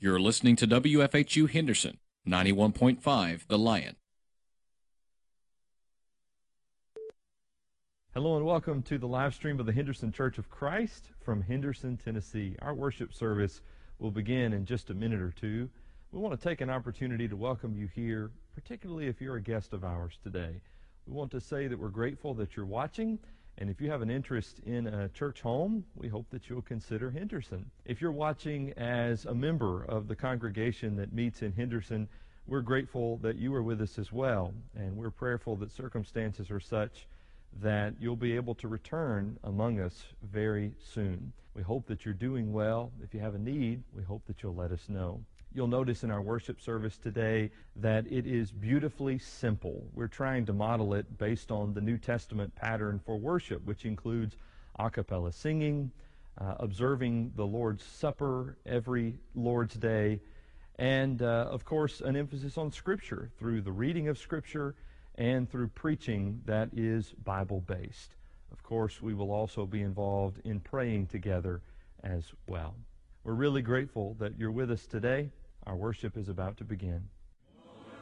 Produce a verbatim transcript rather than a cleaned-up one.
You're listening to W F H U Henderson, ninety-one point five The Lion. Hello and welcome to the live stream of the Henderson Church of Christ from Henderson, Tennessee. Our worship service will begin in just a minute or two. We want to take an opportunity to welcome you here, particularly if you're a guest of ours today. We want to say that we're grateful that you're watching, and if you have an interest in a church home, we hope that you'll consider Henderson. If you're watching as a member of the congregation that meets in Henderson, we're grateful that you are with us as well, and we're prayerful that circumstances are such that you'll be able to return among us very soon. We hope that you're doing well. If you have a need, we hope that you'll let us know. You'll notice in our worship service today that it is beautifully simple. We're trying to model it based on the New Testament pattern for worship, which includes a cappella singing, uh, observing the Lord's Supper every Lord's Day, and, uh, of course, an emphasis on Scripture through the reading of Scripture and through preaching that is Bible-based. Of course, we will also be involved in praying together as well. We're really grateful that you're with us today. Our worship is about to begin.